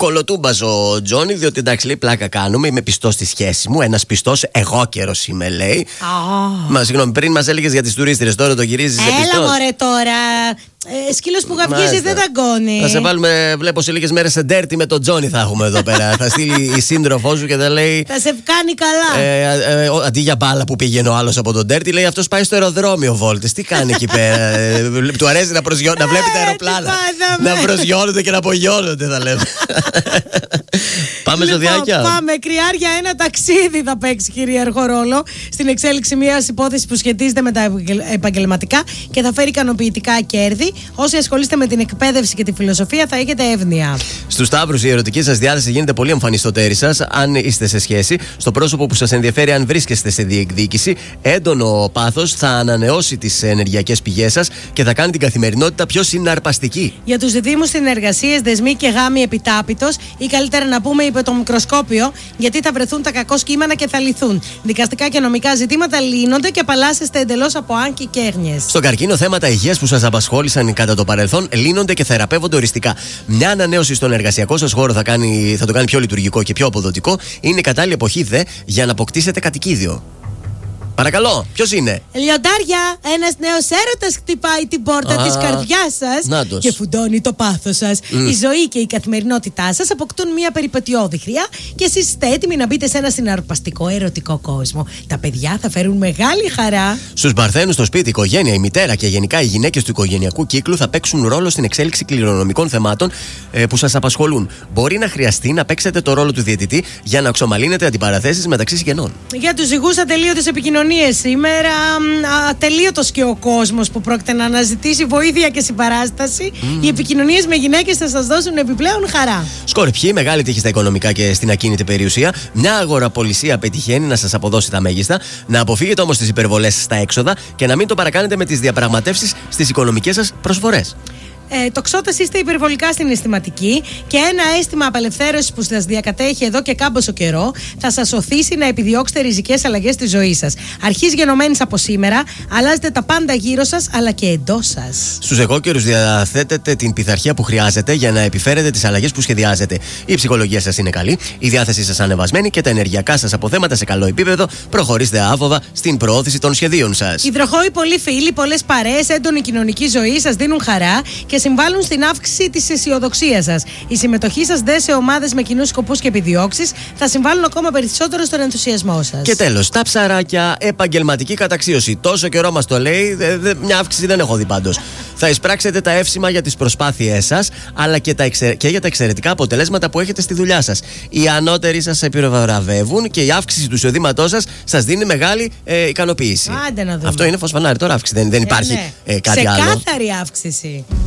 κολοτούμπας ο Τζόνι, διότι εντάξει λέει πλάκα κάνουμε. Είμαι πιστός στη σχέση μου. Ένας πιστός, εγώ καιρός είμαι, λέει. Μα συγγνώμη, πριν μας έλεγες για τις τουρίστρες, τώρα το γυρίζεις σε πιστός. Έλα μωρέ τώρα. Σκύλος που γαυγίζεις δεν δαγκώνει. Θα σε βάλουμε, βλέπω σε λίγες μέρες σε ντέρτι με τον Τζόνι θα έχουμε εδώ πέρα. Θα στείλει η σύντροφό σου και θα λέει. Θα σε κάνει καλά. Αντί για μπάλα που πήγαινε ο άλλος από τον ντέρτι, λέει αυτός πάει στο αεροδρόμιο βόλτες. Τι κάνει εκεί πέρα. Του αρέσει να βλέπει τα αεροπλάνα. Να προσγειώνονται και να απογειώνονται, θα λέμε. Πάμε ζωδιάκια. Πάμε. Κρυάρια, ένα ταξίδι θα παίξει κυρίαρχο ρόλο στην εξέλιξη μιας υπόθεσης που σχετίζεται με τα επαγγελματικά και θα φέρει ικανοποιητικά κέρδη. Όσοι ασχολείστε με την εκπαίδευση και τη φιλοσοφία θα έχετε εύνοια. Στους Σταύρους, η ερωτική σας διάθεση γίνεται πολύ εμφανή στο τέρι σας, αν είστε σε σχέση. Στο πρόσωπο που σας ενδιαφέρει, αν βρίσκεστε σε διεκδίκηση, έντονο πάθος θα ανανεώσει τις ενεργειακές πηγές σας και θα κάνει την καθημερινότητα πιο συναρπαστική. Για τους διδύμους συνεργασίες, δεσμοί και γάμοι επιτάπητος, ή καλύτερα να πούμε υπό το μικροσκόπιο, γιατί θα βρεθούν τα κακό κείμενα και θα λυθούν. Δικαστικά και νομικά ζητήματα λύνονται και απαλλάσσεστε εντελώς από άγκη και έγνοιες. Στον καρκίνο, θέματα υγείας που σας απασχόλησαν κατά το παρελθόν λύνονται και θεραπεύονται οριστικά. Μια ανανέωση στον εργασιακό σας χώρο θα το κάνει πιο λειτουργικό και πιο αποδοτικό. Είναι κατάλληλη εποχή για να αποκτήσετε κατοικίδιο. Παρακαλώ, ποιος είναι? Λιοντάρια, ένας νέος έρωτας χτυπάει την πόρτα της καρδιάς σας και φουντώνει το πάθος σας. Η ζωή και η καθημερινότητά σας αποκτούν μια περιπετειώδη χρειά και εσείς είστε έτοιμοι να μπείτε σε ένα συναρπαστικό ερωτικό κόσμο. Τα παιδιά θα φέρουν μεγάλη χαρά. Στους Παρθένους, στο σπίτι, η οικογένεια, η μητέρα και γενικά οι γυναίκες του οικογενειακού κύκλου θα παίξουν ρόλο στην εξέλιξη κληρονομικών θεμάτων που σας απασχολούν. Μπορεί να χρειαστεί να παίξετε το ρόλο του διαιτητή για να εξομαλύνετε αντιπαραθέσεις μεταξύ συγγενών. Για τους ζυγούς, ατελείωτες επικοινωνίες σήμερα, ατελείωτος και ο κόσμος που πρόκειται να αναζητήσει βοήθεια και συμπαράσταση. Οι επικοινωνίες με γυναίκες θα σας δώσουν επιπλέον χαρά. Σκορπιοί, μεγάλη τύχη στα οικονομικά και στην ακίνητη περιουσία. Μια αγοραπολισία πετυχαίνει να σας αποδώσει τα μέγιστα. Να αποφύγετε όμως τις υπερβολές στα έξοδα και να μην το παρακάνετε με τις διαπραγματεύσεις στις οικονομικές σας προσφορές. Τοξότες, είστε υπερβολικά συναισθηματικοί και ένα αίσθημα απελευθέρωσης που σας διακατέχει εδώ και κάμποσο καιρό θα σας οθήσει να επιδιώξετε ριζικές αλλαγές στη ζωή σας. Αρχής γενομένης από σήμερα, αλλάζετε τα πάντα γύρω σας αλλά και εντός σας. Στους εγώκερους, διαθέτετε την πειθαρχία που χρειάζεται για να επιφέρετε τις αλλαγές που σχεδιάζετε. Η ψυχολογία σας είναι καλή, η διάθεσή σας ανεβασμένη και τα ενεργειακά σας αποθέματα σε καλό επίπεδο. Προχωρήστε άφοβα στην προώθηση των σχεδίων σας. Υδροχόοι, πολλοί φίλοι, πολλές παρέες, έντονη κοινωνική ζωή σας δίνουν χαρά και συμβάλλουν στην αύξηση της αισιοδοξίας σας. Η συμμετοχή σας σε ομάδες με κοινούς σκοπούς και επιδιώξεις θα συμβάλλουν ακόμα περισσότερο στον ενθουσιασμό σας. Και τέλος, τα ψαράκια, επαγγελματική καταξίωση. Τόσο καιρό μας το λέει, μια αύξηση δεν έχω δει πάντως. Θα εισπράξετε τα εύσημα για τις προσπάθειές σας, αλλά και για τα εξαιρετικά αποτελέσματα που έχετε στη δουλειά σας. Οι ανώτεροι σας επιβραβεύουν και η αύξηση του εισοδήματός σας δίνει μεγάλη ικανοποίηση. Άντε να δούμε. Αυτό είναι φως φανάρι τώρα αύξηση, δεν υπάρχει κάτι άλλο. Ξεκάθαρη αύξηση.